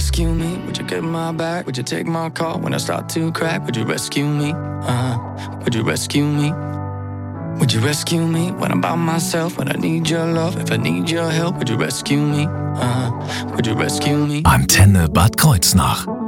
rescue me? Would you get my back? Would you take my call when I start to crack? Would you rescue me? Would you rescue me? Would you rescue me when I'm by myself? When I need your love, if I need your help, would you rescue me? Would you rescue me? Antenne Bad Kreuznach.